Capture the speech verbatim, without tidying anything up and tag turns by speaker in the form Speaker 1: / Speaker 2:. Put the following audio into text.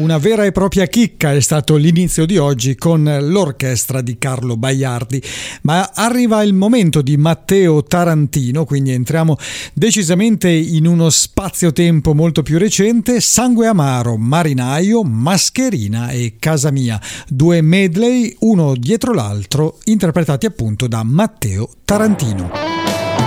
Speaker 1: Una vera e propria chicca è stato l'inizio di oggi con l'orchestra di Carlo Baiardi, ma arriva il momento di Matteo Tarantino, quindi entriamo decisamente in uno spazio-tempo molto più recente. Sangue amaro, Marinaio, Mascherina e Casa mia, due medley uno dietro l'altro interpretati appunto da Matteo Tarantino.